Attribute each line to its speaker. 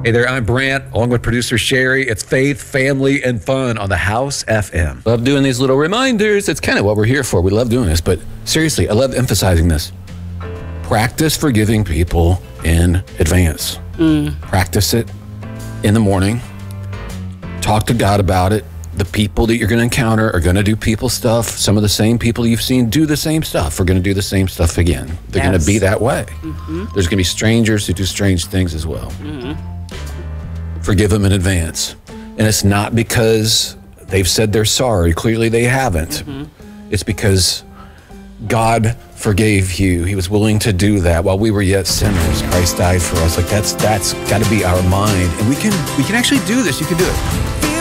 Speaker 1: Hey there, I'm Brant, along with producer Sherry. It's faith, family, and fun on the House FM.
Speaker 2: Love doing these little reminders. It's kind of what we're here for. We love doing this, but seriously, I love emphasizing this. Practice forgiving people in advance. Practice it in the morning. Talk to God about it. The people that you're going to encounter are going to do people stuff. Some of the same people you've seen do the same stuff are going to do the same stuff again. They're going to be that way. There's going to be strangers who do strange things as well. Forgive them in advance. And it's not because they've said they're sorry. Clearly they haven't. It's because God forgave you. He was willing to do that while we were yet sinners. Christ died for us. Like that's got to be our mind. And we can actually do this. You can do it.